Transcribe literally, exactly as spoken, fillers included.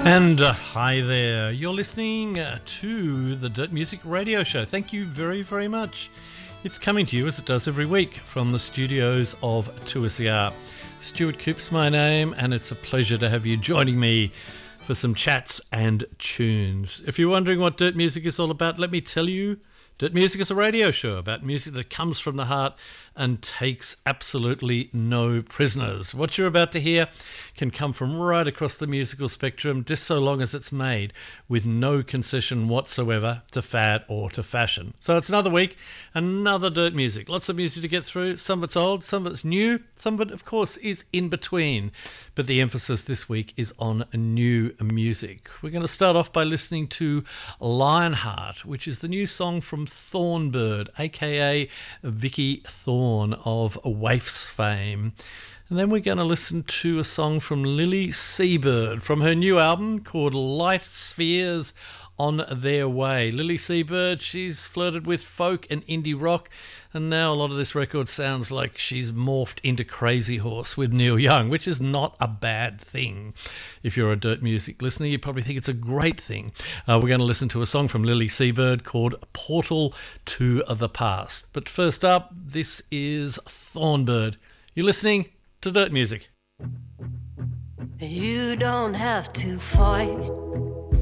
And uh, hi there, you're listening uh, to the Dirt Music Radio Show. Thank you very, very much. It's coming to you as it does every week from the studios of two S E R. Stuart Coop's my name, and it's a pleasure to have you joining me for some chats and tunes. If you're wondering what Dirt Music is all about, let me tell you, Dirt Music is a radio show about music that comes from the heart and takes absolutely no prisoners. What you're about to hear can come from right across the musical spectrum, just so long as it's made with no concession whatsoever to fad or to fashion. So it's another week, another Dirt Music. Lots of music to get through. Some of it's old, some of it's new, some of it, of course, is in between. But the emphasis this week is on new music. We're going to start off by listening to Lionheart, which is the new song from Thornbird, aka Vicky Thorne of Waifs fame. And then we're going to listen to a song from Lily Seabird from her new album called Light Spheres on Their Way. Lily Seabird, she's flirted with folk and indie rock, and now a lot of this record sounds like she's morphed into Crazy Horse with Neil Young, which is not a bad thing. If you're a Dirt Music listener, you probably think it's a great thing. Uh, we're going to listen to a song from Lily Seabird called Portal to the Past. But first up, this is Thornbird. You're listening to Dirt Music. You don't have to fight